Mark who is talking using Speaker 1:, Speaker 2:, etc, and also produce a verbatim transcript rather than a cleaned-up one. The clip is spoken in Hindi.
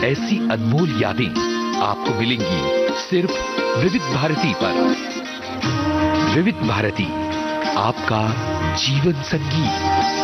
Speaker 1: ऐसी अनमोल यादें आपको मिलेंगी सिर्फ विविध भारती पर। विविध भारती, आपका जीवन संगीत।